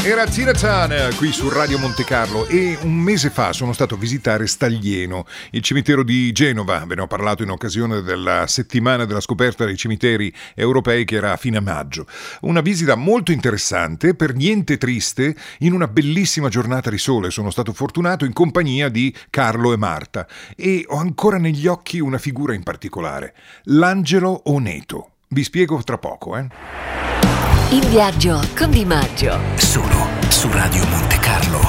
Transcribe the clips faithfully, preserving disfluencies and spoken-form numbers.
Era Tina Turner qui su Radio Monte Carlo e un mese fa sono stato a visitare Staglieno, il cimitero di Genova. Ve ne ho parlato in occasione della settimana della scoperta dei cimiteri europei che era a fine maggio. Una visita molto interessante, per niente triste, in una bellissima giornata di sole. Sono stato fortunato in compagnia di Carlo e Marta e ho ancora negli occhi una figura in particolare, l'Angelo Oneto. Vi spiego tra poco, eh. In viaggio con Di Maggio. Solo su Radio Monte Carlo.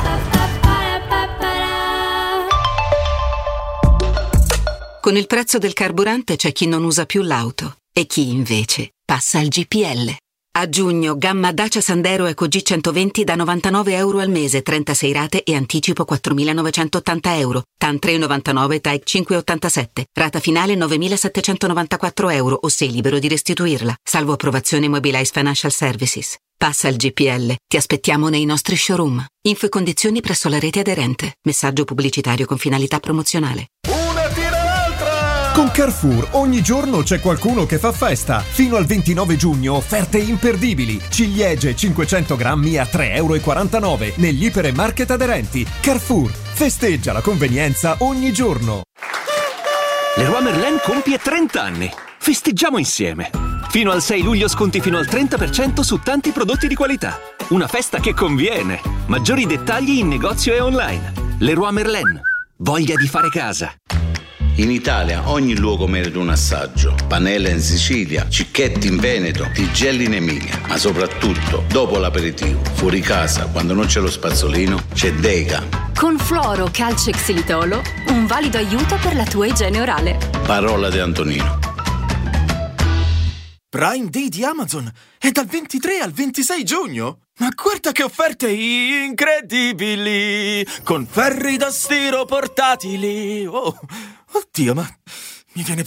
Con il prezzo del carburante c'è chi non usa più l'auto e chi invece passa al G P L. A giugno, gamma Dacia Sandero Eco G centoventi da novantanove euro al mese, trentasei rate e anticipo quattromilanovecentottanta euro. T A N tre virgola novantanove, T A E cinque virgola ottantasette. Rata finale novemilasettecentonovantaquattro euro o sei libero di restituirla. Salvo approvazione Mobilize Financial Services. Passa al G P L. Ti aspettiamo nei nostri showroom. Info e condizioni presso la rete aderente. Messaggio pubblicitario con finalità promozionale. Con Carrefour ogni giorno c'è qualcuno che fa festa. Fino al ventinove giugno offerte imperdibili. Ciliegie cinquecento grammi a tre virgola quarantanove euro negli iper e market aderenti. Carrefour, festeggia la convenienza ogni giorno. Leroy Merlin compie trenta anni. Festeggiamo insieme. Fino al sei luglio sconti fino al trenta per cento su tanti prodotti di qualità. Una festa che conviene. Maggiori dettagli in negozio e online. Leroy Merlin. Voglia di fare casa. In Italia ogni luogo merita un assaggio. Panella in Sicilia, Cicchetti in Veneto, Tigelli in Emilia. Ma soprattutto, dopo l'aperitivo, fuori casa, quando non c'è lo spazzolino, c'è Dega. Con Fluoro Calcio e Xilitolo, un valido aiuto per la tua igiene orale. Parola di Antonino. Prime Day di Amazon è dal ventitré al ventisei giugno. Ma guarda che offerte incredibili! Con ferri da stiro portatili. Oh, oddio, ma mi viene